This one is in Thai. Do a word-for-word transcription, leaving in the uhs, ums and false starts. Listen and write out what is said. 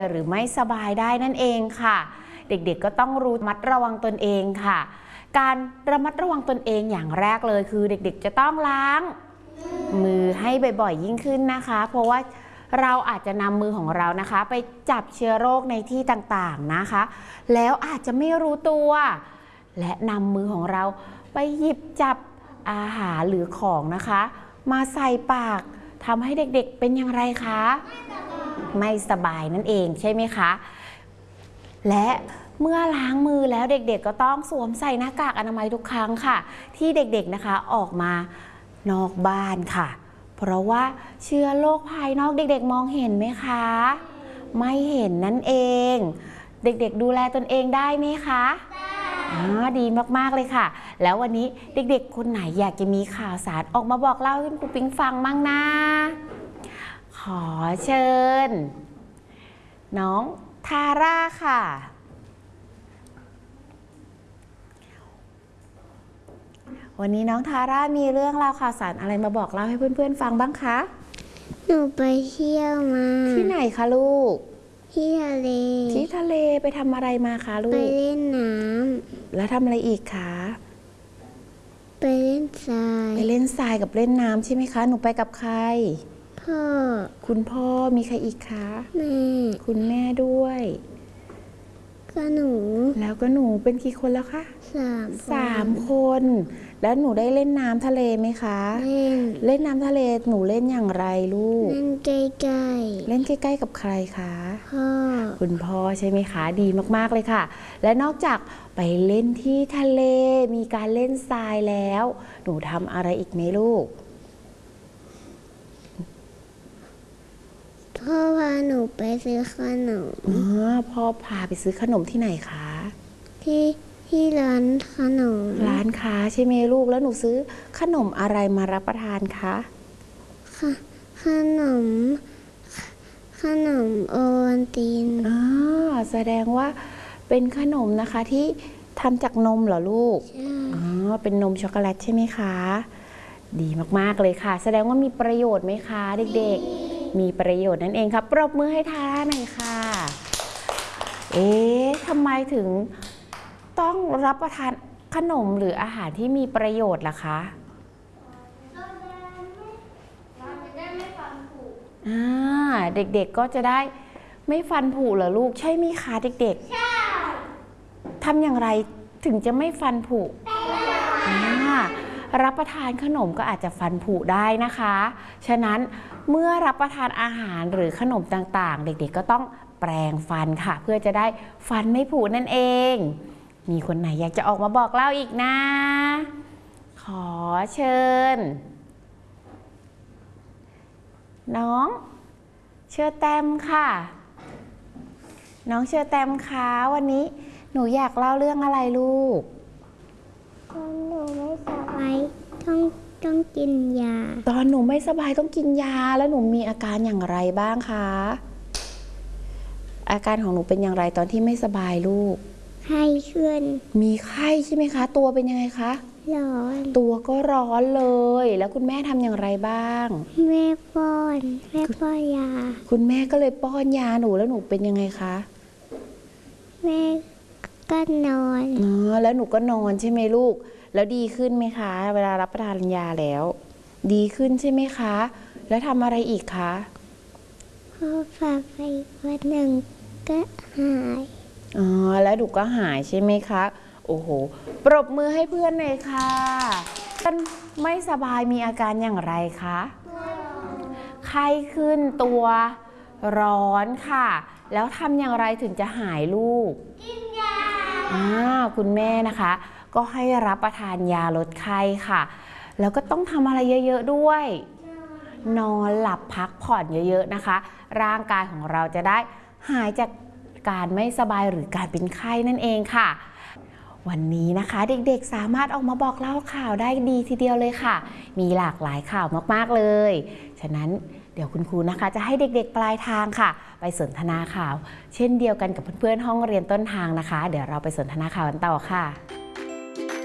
หรือไม่สบายได้นั่นเองค่ะเด็กๆก็ต้องรู้ระมัดระวังตนเองค่ะการระมัดระวังตนเองอย่างแรกเลยคือเด็กๆจะต้องล้างมือให้บ่อยๆยิ่งขึ้นนะคะเพราะว่าเราอาจจะนำมือของเรานะคะไปจับเชื้อโรคในที่ต่างๆนะคะแล้วอาจจะไม่รู้ตัวและนำมือของเราไปหยิบจับอาหารหรือของนะคะมาใส่ปากทำให้เด็กๆเป็นอย่างไรคะไม่สบายนั่นเองใช่ไหมคะและเมื่อล้างมือแล้วเด็กๆก็ต้องสวมใส่หน้ากากอนามัยทุกครั้งค่ะที่เด็กๆนะคะออกมานอกบ้านค่ะเพราะว่าเชื้อโรคภายนอกเด็กๆมองเห็นไหมคะไม่เห็นนั่นเองเด็กๆดูแลตนเองได้ไหมคะอ๋อดีมากๆเลยค่ะแล้ววันนี้เด็กๆคนไหนอยากจะมีข่าวสารออกมาบอกเล่าให้คุณครูปิ๊งฟังมั่งนะขอเชิญน้องทาร่าค่ะวันนี้น้องทาร่ามีเรื่องราวข่าวสารอะไรมาบอกเล่าให้เพื่อนๆฟังบ้างคะหนูไปเที่ยวมาที่ไหนคะลูกที่ทะเลที่ทะเลไปทำอะไรมาคะลูกไปเล่นน้ำแล้วทำอะไรอีกคะไปเล่นทรายไปเล่นทรายกับเล่นน้ำใช่ไหมคะหนูไปกับใครพ่อคุณพ่อมีใครอีกคะแม่คุณแม่ด้วยก็หนูแล้วก็หนูเป็นกี่คนแล้วคะสามสามคนแล้วหนูได้เล่นน้ำทะเลไหมคะเล่นเล่นน้ำทะเลหนูเล่นอย่างไรลูกเล่นใกล้ๆเล่นใกล้ๆกับใครคะพ่อคุณพ่อใช่ไหมคะดีมากๆเลยค่ะและนอกจากไปเล่นที่ทะเลมีการเล่นทรายแล้วหนูทำอะไรอีกไหมลูกพ่อพาหนูไปซื้อขนมอ๋อพ่อพาไปซื้อขนมที่ไหนคะที่ที่ร้านขนมร้านค้าใช่ไหมลูกแล้วหนูซื้อขนมอะไรมารับประทานคะค่ะขนมขนมโอวัลตินอ๋อแสดงว่าเป็นขนมนะคะที่ทำจากนมเหรอลูกใช่อ๋อเป็นนมช็อกโกแลตใช่ไหมคะดีมากๆเลยค่ะแสดงว่ามีประโยชน์ไหมคะเด็กๆมีประโยชน์นั่นเองครับปรบมือให้ทาร่าหน่อยค่ะเอ๊ะทำไมถึงต้องรับประทานขนมหรืออาหารที่มีประโยชน์ล่ะคะอ่าเด็กๆก็จะได้ไม่ฟันผุเหรอลูกใช่ไหมคะเด็กๆใช่ทำอย่างไรถึงจะไม่ฟันผุอ่ารับประทานขนมก็อาจจะฟันผุได้นะคะฉะนั้นเมื่อรับประทานอาหารหรือขนมต่างๆเด็กๆก็ต้องแปรงฟันค่ะเพื่อจะได้ฟันไม่ผุนั่นเองมีคนไหนอยากจะออกมาบอกเล่าอีกนะขอเชิญน้องเชอแตมค่ะน้องเชอแตมคะวันนี้หนูอยากเล่าเรื่องอะไรลูกตอนหนูไม่สบายต้องต้องกินยาตอนหนูไม่สบายต้องกินยาแล้วหนูมีอาการอย่างไรบ้างคะอาการของหนูเป็นอย่างไรตอนที่ไม่สบายลูกไข้ขึ้นมีไข้ใช่ไหมคะตัวเป็นยังไงคะร้อนตัวก็ร้อนเลยแล้วคุณแม่ทำอย่างไรบ้างแม่ป้อนแม่ป้อนยาคุณแม่ก็เลยป้อนยาหนูแล้วหนูเป็นยังไงคะแม่ก็นอนอ๋อแล้วหนูก็นอนใช่ไหมลูกแล้วดีขึ้นไหมคะเวลารับประทานยาแล้วดีขึ้นใช่ไหมคะแล้วทำอะไรอีกคะพอฝากไปวันหนึ่งก็หายอ๋อแล้วหนูก็หายใช่ไหมคะโอ้โหปรบมือให้เพื่อนเลยค่ะท่านไม่สบายมีอาการอย่างไรคะไข้ขึ้นตัวร้อนค่ะแล้วทำอย่างไรถึงจะหายลูกกินยาอ่าคุณแม่นะคะก็ให้รับประทานยาลดไข้ค่ะแล้วก็ต้องทำอะไรเยอะๆด้วยนอนหลับพักผ่อนเยอะๆนะคะร่างกายของเราจะได้หายจากการไม่สบายหรือการเป็นไข้นั่นเองค่ะวันนี้นะคะเด็กๆสามารถออกมาบอกเล่าข่าวได้ดีทีเดียวเลยค่ะมีหลากหลายข่าวมากๆเลยฉะนั้นเดี๋ยวคุณครูนะคะจะให้เด็กๆปลายทางค่ะไปสนทนาข่าวเช่นเดียวกันกับเพื่อนๆห้องเรียนต้นทางนะคะเดี๋ยวเราไปสนทนาข่าวกันต่อค่ะ